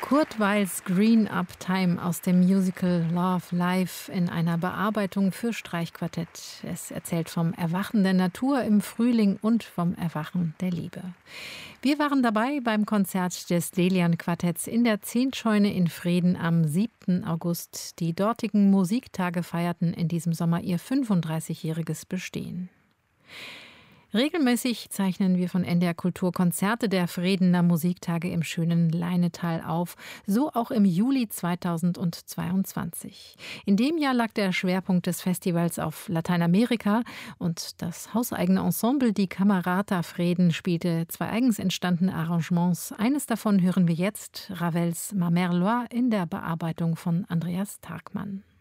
Kurt Weils Green Up Time aus dem Musical Love Live in einer Bearbeitung für Streichquartett. Es erzählt vom Erwachen der Natur im Frühling und vom Erwachen der Liebe. Wir waren dabei beim Konzert des Delian-Quartetts in der Zehntscheune in Vreden am 7. August. Die dortigen Musiktage feierten in diesem Sommer ihr 35-jähriges Bestehen. Regelmäßig zeichnen wir von NDR Kultur Konzerte der Vredener Musiktage im schönen Leinetal auf, so auch im Juli 2022. In dem Jahr lag der Schwerpunkt des Festivals auf Lateinamerika und das hauseigene Ensemble Die Camerata Vreden spielte 2 eigens entstandene Arrangements. Eines davon hören wir jetzt, Ravels Ma Mère Loi in der Bearbeitung von Andreas Tagmann.